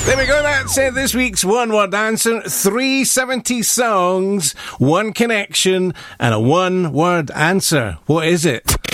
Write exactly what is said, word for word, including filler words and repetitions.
There we go, that's it. This week's One Word Answer. three seventy songs, one connection, and a one word answer. What is it?